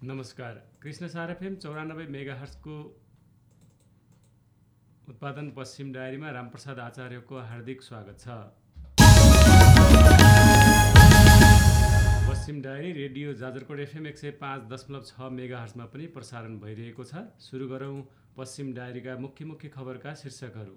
नमस्कार। कृष्णसार एफएम 94 मेगाहर्ट्जको उत्पादन पश्चिम डायरीमा रामप्रसाद आचार्यको हार्दिक स्वागत छ। पश्चिम डायरी रेडियो जाजरकोट एफएम 105.6 मेगाहर्ट्जमा पनि प्रसारण भइरहेको छ। सुरु गरौँ पश्चिम डायरीका मुख्य खबरका शीर्षकहरू।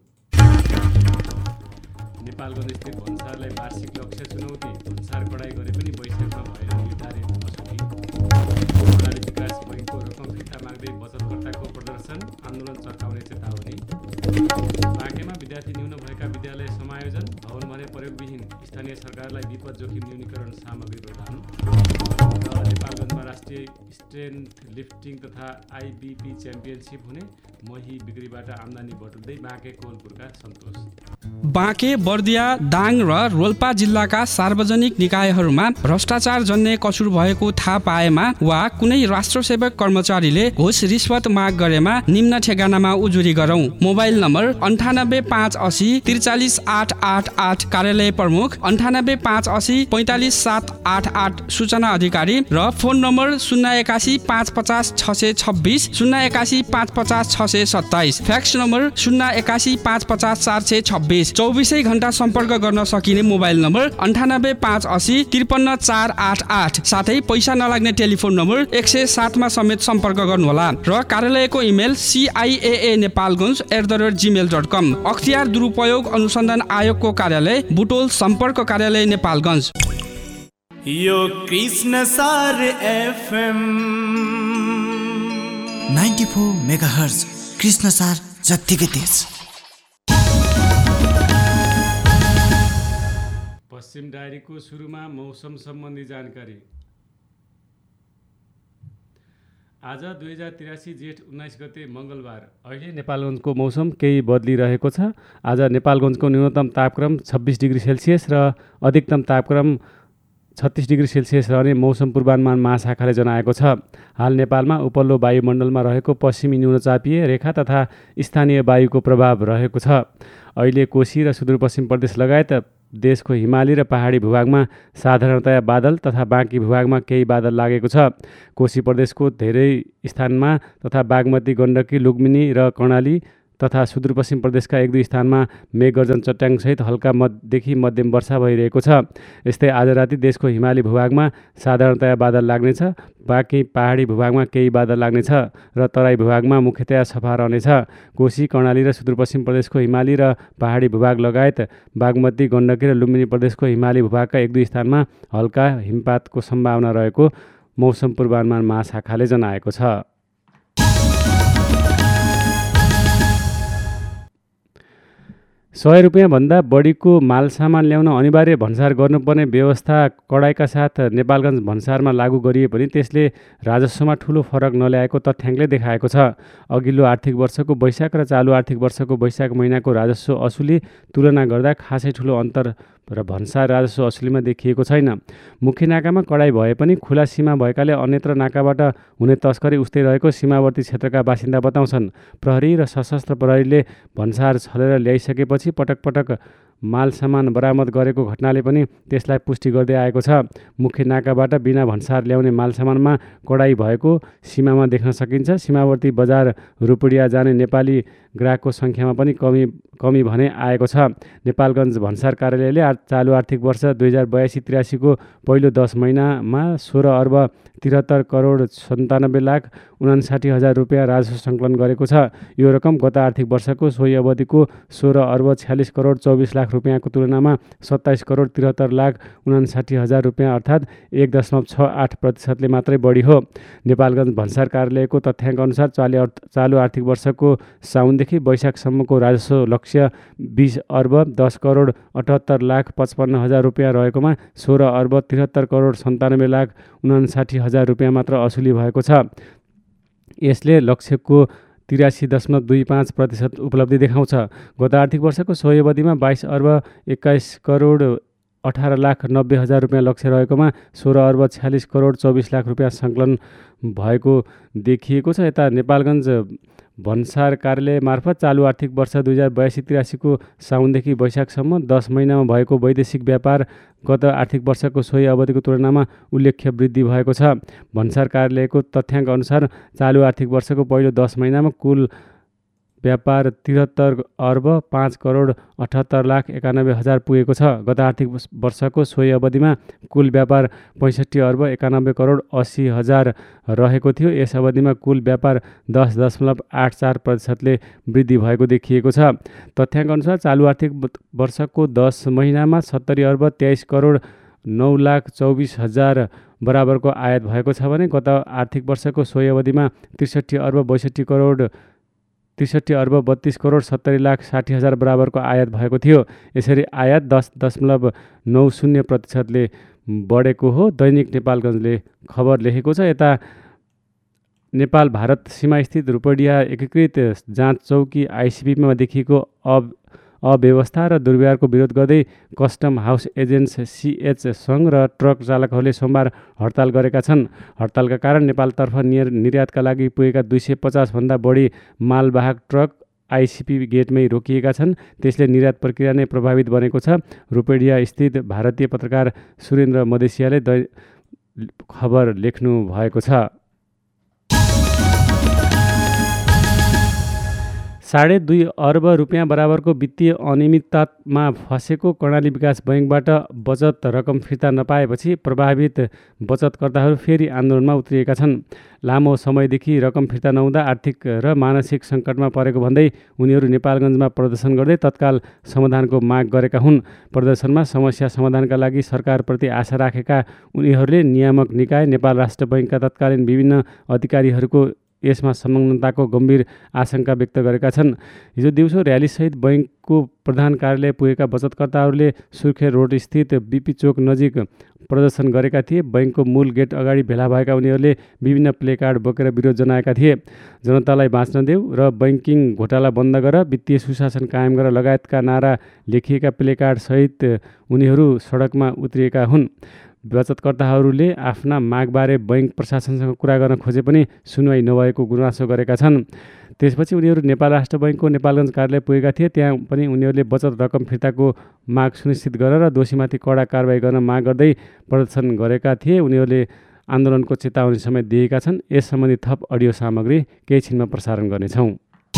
नेपालगञ्ज स्थित भन्सारलाई वार्षिक लक्ष्य चुनौती, भन्सार कडाई गरे पनि वैशाखमा भएर निर्धारित असुली। कर्णाली विकास बैङ्कको रकम फिर्ता माग्दै बचतकर्ताको प्रदर्शन, आन्दोलन चर्काउने चेतावनी। बाँकेमा विद्यार्थी न्यून भएका विद्यालय समायोजन, भवन भने प्रयोगविहीन, स्थानीय सरकारलाई विपद जोखिम न्यूनीकरण सामग्री प्रदान। र नेपालगञ्जमा राष्ट्रिय स्ट्रेन्थ लिफ्टिङ तथा आइबिपी च्याम्पियनसिप हुने, मही बिक्रीबाट आम्दानी बटुल्दै बाँके कोलपुरका सन्तोष। बाँके, बर्दिया, दाङ र रोल्पा जिल्लाका सार्वजनिक निकायहरूमा भ्रष्टाचार जन्य कसुर भएको थाहा पाएमा वा कुनै राष्ट्रसेवक कर्मचारीले घुस रिश्वत माग गरेमा निम्न ठेगानामा उजुरी गरौँ। मोबाइल नम्बर 9858 43888, कार्यालय प्रमुख 9858 45788, सूचना अधिकारी, र फोन नम्बर 081 550 626 081 550 627, फ्याक्स नम्बर 081 550 426। 24 घण्टा सम्पर्क गर्न सकिने मोबाइल नम्बर 9858 53488, साथै पैसा नलाग्ने टेलिफोन नम्बर 107 मा समेत सम्पर्क गर्नुहोला। र कार्यालयको इमेल ciaanepalganj@gmail.com। अख्तियार दुरुपयोग अनुसन्धान आयोगको कार्यालय, बुटोल सम्पर्क कार्यालय, नेपालगञ्ज। यो कृष्णसार एफएम 94 मेगाहर्ज, कृष्णसार जत्तिकै तेज। पश्चिम डायरीको सुरुमा मौसम सम्बन्धी जानकारी। आज 2083 जेठ 19 गते मङ्गलबार। अहिले नेपालगञ्जको मौसम केही बदलिरहेको छ। आज नेपालगञ्जको न्यूनतम तापक्रम 26 डिग्री सेल्सियस र अधिकतम तापक्रम 36 डिग्री सेल्सियस रहने मौसम पूर्वानुमान महाशाखाले जनाएको छ। हाल नेपालमा उपल्लो वायुमण्डलमा रहेको पश्चिमी न्यूनचापीय रेखा तथा स्थानीय वायुको प्रभाव रहेको छ। अहिले कोशी र सुदूरपश्चिम प्रदेश लगायत देशको हिमाली र पहाडी भूभागमा साधारणतया बादल तथा बाँकी भूभागमा केही बादल लागेको छ। कोशी प्रदेशको धेरै स्थानमा तथा बागमती, गण्डकी, लुम्बिनी र कर्णाली तथा सुदूरपश्चिम प्रदेशका 1-2 स्थानमा मेघगर्जन चट्याङसहित हल्का मध्यदेखि मध्यम वर्षा भइरहेको छ। यस्तै आज राति देशको हिमाली भूभागमा साधारणतया बादल लाग्नेछ। बाँकी पहाडी भूभागमा केही बादल लाग्नेछ र तराई भूभागमा मुख्यतया सफा रहनेछ। कोशी, कर्णाली र सुदूरपश्चिम प्रदेशको हिमाली र पहाडी भूभाग लगायत बागमती, गण्डकी र लुम्बिनी प्रदेशको हिमाली भूभागका 1-2 स्थानमा हल्का हिमपातको सम्भावना रहेको मौसम पूर्वानुमान महाशाखाले जनाएको छ। ₹100 भन्दा बढीको मालसामान ल्याउन अनिवार्य भन्सार गर्नुपर्ने व्यवस्था कडाइका साथ नेपालगञ्ज भन्सारमा लागू गरिए पनि त्यसले राजस्वमा ठूलो फरक नल्याएको तथ्याङ्कले देखाएको छ। अघिल्लो आर्थिक वर्षको वैशाख र चालु आर्थिक वर्षको वैशाख महिनाको राजस्व असुली तुलना गर्दा खासै ठूलो अन्तर र भन्सार राजस्व असुलीमा देखिएको छैन। मुख्य नाकामा कडाई भए पनि खुला सीमा भएकाले अन्यत्र नाकाबाट हुने तस्करी उस्तै रहेको सीमावर्ती क्षेत्रका बासिन्दा बताउँछन्। प्रहरी र सशस्त्र प्रहरीले भन्सार छलेर ल्याइसकेपछि पटक पटक माल सामान बरामद गरेको घटनाले पनि त्यसलाई पुष्टि गर्दै आएको छ। मुख्य नाकाबाट बिना भन्सार ल्याउने माल सामानमा कडाई भएको सीमामा देख्न सकिन्छ। सीमावर्ती बजार रुपडिया जाने नेपाली ग्राहकको सङ्ख्यामा पनि कमी भने आएको छ। नेपालगञ्ज भन्सार कार्यालयले चालु आर्थिक वर्ष 2082-83 को पहिलो 10 महिनामा 16 अर्ब 73 करोड 97 लाख 59,000 रुपियाँ राजस्व सङ्कलन गरेको छ। यो रकम गत आर्थिक वर्षको सोही अवधिको 16 अर्ब 46 करोड 24 लाख रुपियाँको तुलनामा 27 करोड 73 लाख 59,000 रुपियाँ अर्थात् 1.68% मात्रै बढी हो। नेपालगञ्ज भन्सार कार्यालयको तथ्याङ्क अनुसार चालु आर्थिक वर्षको साउनदेखि वैशाखसम्मको राजस्व लक्ष्य 20 अर्ब 10 करोड 78 लाख 55,000 रुपियाँ रहेकोमा 16 अर्ब 73 करोड 97 लाख 59,000 रुपियाँ मात्र असुली भएको छ। यसले लक्ष्यको 83.25% उपलब्धि देखाउँछ। गत आर्थिक वर्षको सोही अवधिमा 22 अर्ब 21 करोड 18,90,000 रुपियाँ लक्ष्य रहेकोमा 16 अर्ब 46 करोड 24 लाख रुपियाँ सङ्कलन भएको देखिएको छ। यता नेपालगञ्ज भन्सार कार्यालय मार्फत चालु आर्थिक वर्ष 2082-83 साउनदेखि वैशाखसम्म 10 महिनामा भएको वैदेशिक व्यापार गत आर्थिक वर्षको सोही अवधिको तुलनामा उल्लेख्य वृद्धि भएको छ। भन्सार कार्यालयको तथ्याङ्क अनुसार चालु आर्थिक वर्षको पहिलो 10 महिनामा कुल व्यापार 73 अर्ब 5 करोड 78 लाख 91 हजार पुगेको छ। गत आर्थिक वर्षको सोही अवधिमा कुल व्यापार 65 अर्ब 91 करोड 80 हजार रहेको थियो। यस अवधिमा कुल व्यापार 10.84% वृद्धि भएको देखिएको छ। तथ्याङ्क अनुसार चालु आर्थिक वर्षको 10 महिनामा 70 अर्ब 23 करोड 9 लाख 24 हजार बराबरको आयात भएको छ भने गत आर्थिक वर्षको सोही अवधिमा 63 अर्ब 32 करोड 70 लाख 60 हजार बराबरको आयात भएको थियो। यसरी आयात 10.90% बढेको हो। दैनिक नेपालगञ्जले खबर लेखेको छ। यता नेपाल भारत सीमास्थित रूपडिया एकीकृत जाँच चौकी आइसिपीमा देखिएको अव्यवस्था र दुर्व्यवहारको विरोध गर्दै कस्टम हाउस एजेन्ट्स सीएच सङ्घ र ट्रक चालकहरूले सोमबार हडताल गरेका छन्। हडतालका कारण नेपालतर्फ निर्यातका लागि पुगेका 250 भन्दा बढी मालवाहक ट्रक आइसिपी गेटमै रोकिएका छन्। त्यसले निर्यात प्रक्रिया नै प्रभावित बनेको छ। रूपडिया स्थित भारतीय पत्रकार सुरेन्द्र मधेसियाले खबर लेख्नु भएको छ। 2.5 अर्ब रुपियाँ बराबरको वित्तीय अनियमिततामा फँसेको कर्णाली विकास बैङ्कबाट बचत रकम फिर्ता नपाएपछि प्रभावित बचतकर्ताहरू फेरि आन्दोलनमा उत्रिएका छन्। लामो समयदेखि रकम फिर्ता नहुँदा आर्थिक र मानसिक सङ्कटमा परेको भन्दै उनीहरू नेपालगञ्जमा प्रदर्शन गर्दै तत्काल समाधानको माग गरेका हुन्। प्रदर्शनमा समस्या समाधानका लागि सरकारप्रति आशा राखेका उनीहरूले नियामक निकाय, नेपाल राष्ट्र बैङ्कका तत्कालीन विभिन्न अधिकारीहरूको यसमा संलग्नताको गम्भीर आशंका व्यक्त गरेका छन्। हिजो दिउँसो र्यालीसहित बैङ्कको प्रधान कार्यालय पुगेका बचतकर्ताहरूले सुर्खेत रोड स्थित बिपी चोक नजिक प्रदर्शन गरेका थिए। बैङ्कको मूल गेट अगाडि भेला भएका उनीहरूले विभिन्न प्लेकार्ड बोकेर विरोध जनाएका थिए। जनतालाई बाँच्न देऊ र बैङ्किङ घोटाला बन्द गर, वित्तीय सुशासन कायम गर लगायतका नारा लेखिएका प्लेकार्डसहित उनीहरू सडकमा उत्रिएका हुन्। बचतकर्ताहरूले आफ्ना मागबारे बैङ्क प्रशासनसँग कुरा गर्न खोजे पनि सुनवाई नभएको गुनासो गरेका छन्। त्यसपछि उनीहरू नेपाल राष्ट्र बैङ्कको नेपालगञ्ज कार्यालय पुगेका थिए। त्यहाँ पनि उनीहरूले बचत रकम फिर्ताको माग सुनिश्चित गरेर दोषीमाथि कडा कारबाही गर्न माग गर्दै प्रदर्शन गरेका थिए। उनीहरूले आन्दोलनको चेतावनी समेत दिएका छन्। यस सम्बन्धी थप अडियो सामग्री केही छिनमा प्रसारण गर्नेछौँ।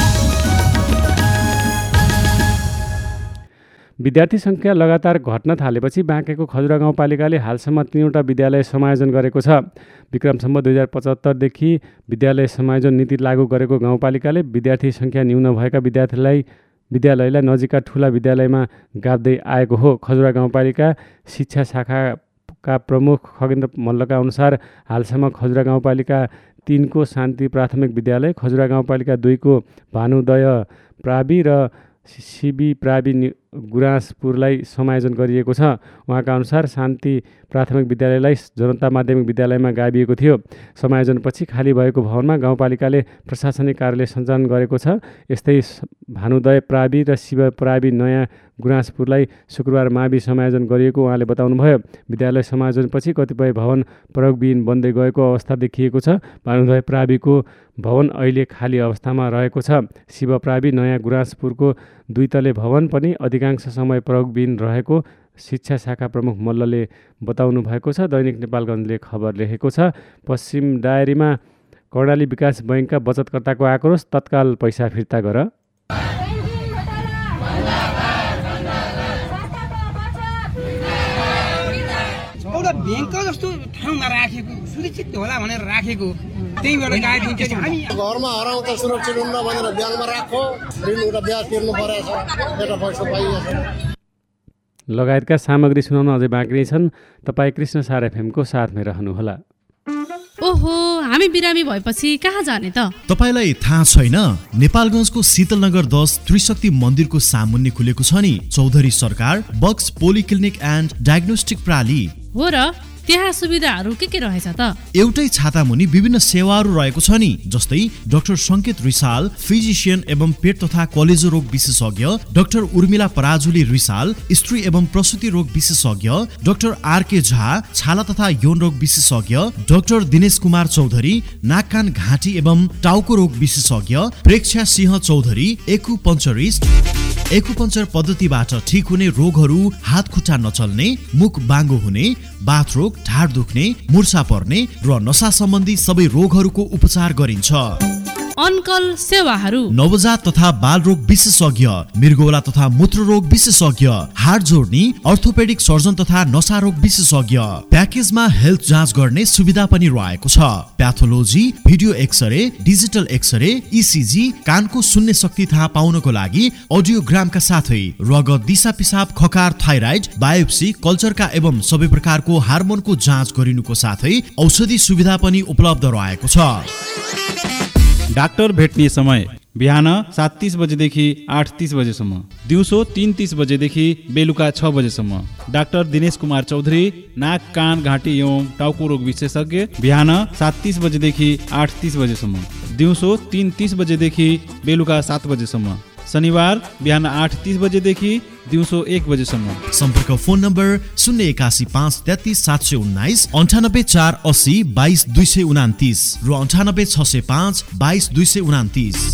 विद्यार्थी सङ्ख्या लगातार घट्न थालेपछि बाँकेको खजुरा गाउँपालिकाले हालसम्म 3वटा विद्यालय समायोजन गरेको छ। विक्रमसम्म 2075देखि विद्यालय समायोजन नीति लागू गरेको गाउँपालिकाले विद्यार्थी सङ्ख्या न्यून भएका विद्यालयलाई नजिकका ठुला विद्यालयमा गाप्दै आएको हो। खजुरा गाउँपालिका शिक्षा शाखाका प्रमुख खगेन्द्र मल्लका अनुसार हालसम्म खजुरा गाउँपालिका 3 को शान्ति प्राथमिक विद्यालय, खजुरा गाउँपालिका 2 को भानुदय प्रावि र सिबी प्रावि गुराँसपुरलाई समायोजन गरिएको छ। उहाँका अनुसार शान्ति प्राथमिक विद्यालयलाई जनता माध्यमिक विद्यालयमा गाभिएको थियो। समायोजनपछि खाली भएको भवनमा गाउँपालिकाले प्रशासनिक कार्यालय सञ्चालन गरेको छ। यस्तै भानुदय प्रावि र शिव प्रावि नयाँ गुराँसपुरलाई शुक्रबार मावि समायोजन गरिएको उहाँले बताउनुभयो। विद्यालय समायोजनपछि कतिपय भवन प्रयोगविहीन बन्दै गएको अवस्था देखिएको छ। भानुदय प्राविको भवन अहिले खाली अवस्थामा रहेको छ। शिव प्रावि नयाँ गुराँसपुरको 2 तले भवन पनि अधिकांश समय प्रयोगविहीन रहेको शिक्षा शाखा प्रमुख मल्लले बताउनु भएको छ। दैनिक नेपालगञ्जले खबर लेखेको छ। पश्चिम डायरीमा कर्णाली विकास बैङ्कका बचतकर्ताको आक्रोश, तत्काल पैसा फिर्ता गर। बैंक जस्तो ठाउँमा राखेको सुरक्षित होला भनेर राखेको त्यहीबाट गाडी हामी घरमा हराउँदा सुरक्षित हुन्न भनेर ब्याङ्कमा राखो, ऋण उता ब्याज तिर्नु परेछ, एउटा पैसा पाइएछ लगायतका सामग्री सुनाउन अझै बाँकी छन्। तपाईँ कृष्ण सार एफएमको साथमै रहनुहोला। ओहो, हामी बिरामी भएपछि कहाँ जाने त? तपाईलाई थाहा छैन? नेपालगञ्जको शीतलनगर 10 त्रिशक्ति मन्दिरको सामुन्ने खुलेको छ नि चौधरी सरकार बक्स पोलिक्लिनिक एन्ड डायग्नोस्टिक प्राली। हो र, त्यहाँ सुविधाहरू के रहेछ त? एउटै छाता मुनि विभिन्न सेवाहरू रहेको छ नि, जस्तै डाक्टर संकेत रिसाल फिजिशियन एवं पेट तथा कलेजो रोग विशेषज्ञ, डाक्टर उर्मिला पराजुली रिसाल स्त्री एवं प्रसूति रोग विशेषज्ञ, डाक्टर आरके झा छाला तथा यौन रोग विशेषज्ञ, डाक्टर दिनेश कुमार चौधरी नाक कान घाँटी एवं टाउको रोग विशेषज्ञ, प्रेक्षा सिंह चौधरी एक्युपंचर पद्धतिबाट ठिक हुने रोगहरू, हात खुट्टा नचल्ने, मुख बाङ्गो हुने, बाथ रोग, ढाड दुख्ने, मुर्छा पर्ने र नशा सम्बन्धी सबै रोगहरूको उपचार गरिन्छ। अनकल सेवाहरू नवजात तथा बाल रोग विशेषज्ञ, मृगौला तथा मूत्र रोग विशेषज्ञ, हाड जोड्ने, अर्थोपेडिक सर्जन तथा नशा रोग विशेषज्ञ। प्याकेजमा हेल्थ जाँच गर्ने सुविधा पनि रहेको छ। Pathology, video x-ray, digital x-ray, ECG, कानको सुन्ने शक्ति थाहा पाउनको लागि अडियोग्रामका साथै रगत, दिशा पिसाब, खकार, थाइराइड, बायोप्सी, कल्चरका एवं सबै प्रकारको हार्मोनको जाँच गरिनुको साथै औषधि सुविधा पनि उपलब्ध रहेको छ। डाक्टर भेट्ने समय बिहान 7:30 बजेदेखि 8:30 बजेसम्म, दिउँसो 3:30 बजेदेखि बेलुका 6 बजेसम्म। डाक्टर दिनेश कुमार चौधरी नाक कान घाँटी एवं टाउको रोग विशेषज्ञ बिहान 7:30 बजेदेखि 8:30 बजेसम्म, दिउँसो 3:30 बजेदेखि बेलुका 7 बजेसम्म। शनिबार बिहान 8:30 बजेदेखि दिउँसो 1 बजेसम्म। सम्पर्क फोन नम्बर 081 533 719 98 480 22 229 र 98 605 22 229।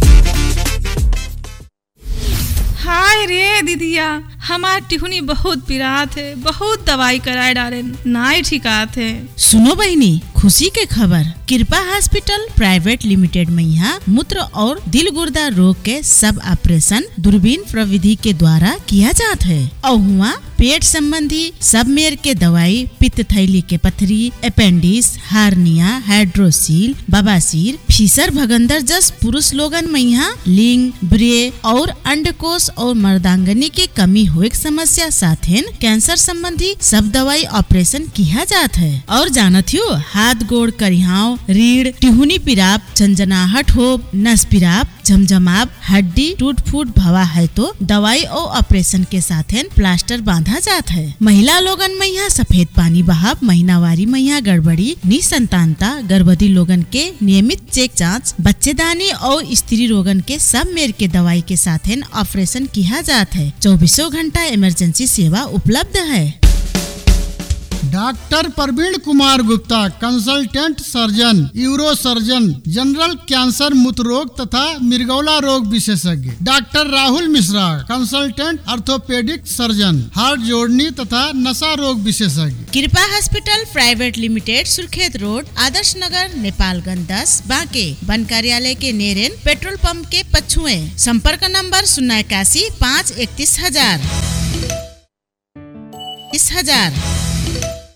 हाय रे दीदिया, हमार टिहुनी बहुत पिरात है, बहुत दवाई कराए डाले नाई ठिकात है। सुनो बहनी, खुशी के खबर, कृपा हॉस्पिटल प्राइवेट लिमिटेड में यहाँ मूत्र और दिल गुर्दा रोग के सब ऑपरेशन दूरबीन प्रविधि के द्वारा किया जाता है। और हुआ पेट संबंधी सब मेर के दवाई, पित्त थैली के पथरी, अपेंडिक्स, हार्निया, हाइड्रोसील, बवासीर, फीसर भगंदर जस पुरुष लोगन में यहाँ लिंग, ब्रे और अंडकोश और मर्दांगनी के कमी हुए समस्या साथ कैंसर संबंधी सब दवाई ऑपरेशन किया जाता है। और जानत हो, हाथ गोड़ करिहाव, रीढ़, टिहुनी पिराप, झंझनाहट हो, नस पिराप, झमझमाप, हड्डी टूट फूट भवा है तो दवाई और ऑपरेशन के साथ प्लास्टर बांधा जाता है। महिला लोगन में यहाँ सफेद पानी बहाव, महीनावारी में यहाँ गड़बड़ी, निसंतानता, गर्भवती लोगन के नियमित चेक जांच, बच्चेदानी और स्त्री रोगन के सब मेर के दवाई के साथ ऑपरेशन किया जाता है। 24 घंटा इमरजेंसी सेवा उपलब्ध है। Doctor Praveen Kumar Gupta, consultant surgeon, euro surgeon, general cancer, मूत्र रोग तथा मृगौला रोग विशेषज्ञ। Doctor Rahul Mishra, consultant orthopaedic surgeon, heart जोड़नी तथा नशा रोग विशेषज्ञ। कृपा hospital private limited, Surkhet road, Adarsh Nagar, Nepalganj 10, बांके, वन कार्यालय के नेरेन, पेट्रोल पंप के पछुए। संपर्क नंबर 081 531 1000।